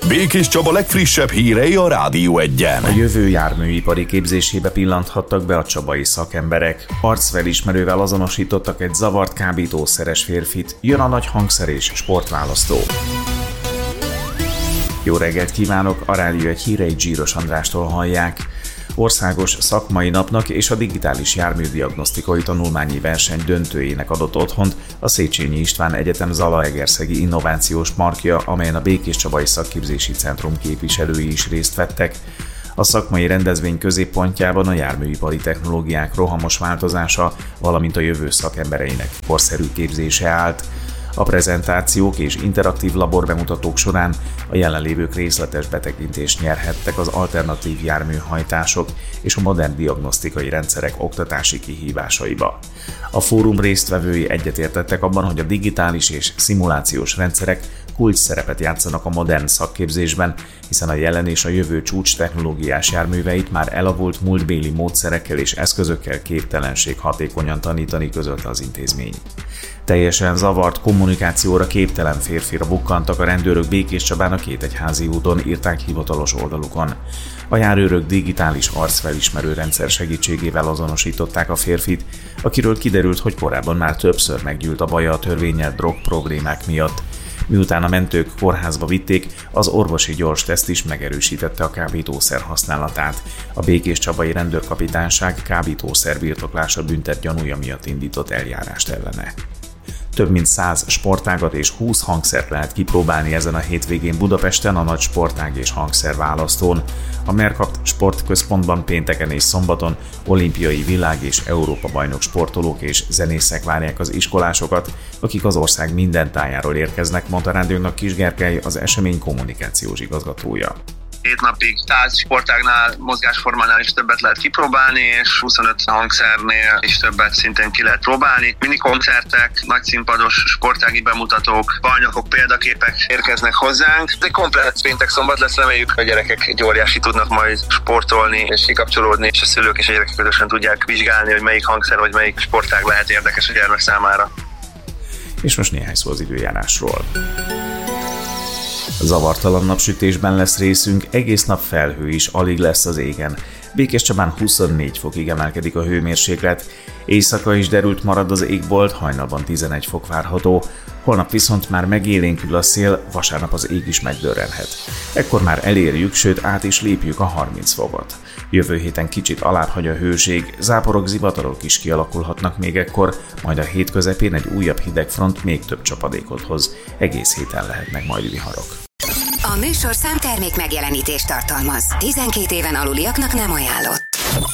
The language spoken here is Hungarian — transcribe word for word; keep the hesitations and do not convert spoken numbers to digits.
Békés Csaba legfrissebb hírei a Rádió Egyen. A jövő járműipari képzésébe pillanthattak be a csabai szakemberek. Arcfelismerővel azonosítottak egy zavart kábítószeres férfit. Jön a nagy hangszer és sportválasztó. Jó reggelt kívánok, a Rádió Egy híreit Zsíros Andrástól hallják. Országos szakmai napnak és a digitális járműdiagnosztikai tanulmányi verseny döntőjének adott otthont a Széchenyi István Egyetem Zalaegerszegi Innovációs Parkja, amelyen a Békés Csabai Szakképzési Centrum képviselői is részt vettek. A szakmai rendezvény középpontjában a járműipari technológiák rohamos változása, valamint a jövő szakembereinek korszerű képzése állt. A prezentációk és interaktív laborbemutatók során a jelenlévők részletes betekintést nyerhettek az alternatív járműhajtások és a modern diagnosztikai rendszerek oktatási kihívásaiba. A fórum résztvevői egyetértettek abban, hogy a digitális és szimulációs rendszerek kulcs szerepet játszanak a modern szakképzésben, hiszen a jelen és a jövő csúcs technológiás járműveit már elavult múltbéli módszerekkel és eszközökkel képtelenség hatékonyan tanítani, közölte az intézmény. Teljesen zavart, kommunikációra képtelen férfira bukkantak a rendőrök Békés Csabán a Kétegyházi úton, írták hivatalos oldalukon. A járőrök digitális arcfelismerő rendszer segítségével azonosították a férfit, akiről kiderült, hogy korábban már többször meggyűlt a baja a törvénnyel drog problémák miatt. Miután a mentők kórházba vitték, az orvosi gyors teszt is megerősítette a kábítószer használatát. A Békés Csabai Rendőrkapitányság kábítószer birtoklása büntet gyanúja miatt indított eljárást ellene. Több mint száz sportágat és húsz hangszert lehet kipróbálni ezen a hétvégén Budapesten a nagy sportág és hangszer választón. A Mercapt Sportközpontban pénteken és szombaton olimpiai, világ- és Európa-bajnok sportolók és zenészek várják az iskolásokat, akik az ország minden tájáról érkeznek, mondta rádiónak Kis Gergely, az esemény kommunikációs igazgatója. Hét napig száz sportágnál, mozgásformánál is többet lehet kipróbálni, és huszonöt hangszernél is többet szintén ki lehet próbálni. Minikoncertek, nagyszínpados sportági bemutatók, bajnokok, példaképek érkeznek hozzánk. Ez egy komplett péntek szombat lesz, reméljük, a gyerekek egy óriási tudnak majd sportolni és kikapcsolódni, és a szülők és a gyerekek közösen tudják vizsgálni, hogy melyik hangszer vagy melyik sportág lehet érdekes a gyermek számára. És most néhány szó az időjárásról. Zavartalan napsütésben lesz részünk, egész nap felhő is alig lesz az égen. Békés Csabán huszonnégy fokig emelkedik a hőmérséklet, éjszaka is derült marad az égbolt, hajnalban tizenegy fok várható, holnap viszont már megélénkül a szél, vasárnap az ég is megdörrenhet. Ekkor már elérjük, sőt át is lépjük a harminc fokot. Jövő héten kicsit alább hagy a hőség, záporok, zivatarok is kialakulhatnak még ekkor, majd a hét közepén egy újabb hidegfront még több csapadékot hoz. Egész héten lehetnek majd viharok. A műsorszám termék megjelenítést tartalmaz. tizenkét éven aluliaknak nem ajánlott.